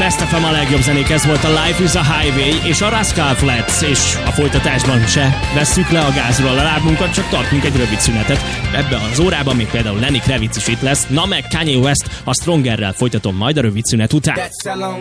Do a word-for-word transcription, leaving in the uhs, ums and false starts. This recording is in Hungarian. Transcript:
Best ef em a legjobb zenék, ez volt a Life is a Highway és a Rascal Flatts, és a folytatásban se vesszük le a gázról a lábunkat, csak tartunk egy rövid szünetet. Ebben az órában még például Lenny Kravitz is itt lesz, na meg Kanye West, a Strongerrel folytatom majd a rövid szünet után.